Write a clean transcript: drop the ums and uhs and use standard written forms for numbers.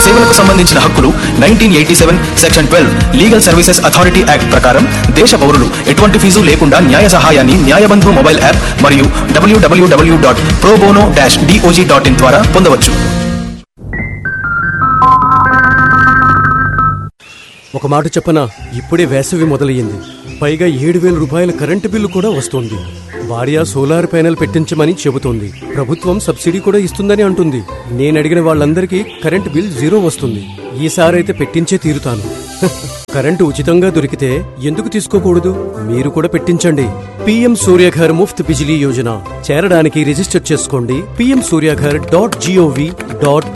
సేవలకు సంబంధించిన హక్కులు 1987 section 12 legal services authority act ప్రకారం దేశ పౌరులు ఎటువంటి ఫీజు లేకుండా న్యాయ సహాయాన్ని న్యాయబంధు మొబైల్ యాప్ మరియు www.probono-dog.in ద్వారా పొందవచ్చు. ఒక మాట చెప్పనా, ఇప్పుడే వేసవి మొదలయ్యింది. పైగా 7,000 రూపాయల కరెంటు బిల్లు కూడా వస్తోంది. భార్య సోలార్ ప్యానెల్ పెట్టించమని చెబుతోంది. ప్రభుత్వం సబ్సిడీ కూడా ఇస్తుందని అంటుంది. నేనడిగిన వాళ్ళందరికీ కరెంటు బిల్ 0 వస్తుంది. ఈసారైతే పెట్టించే తీరుతాను. కరెంటు ఉచితంగా దొరికితే ఎందుకు తీసుకోకూడదు? మీరు కూడా పెట్టించండి. PM సూర్యఘర్ ముఫ్త్ బిజిలీ యోజన చేరడానికి రిజిస్టర్ చేసుకోండి. pmsuryaghar.gov.in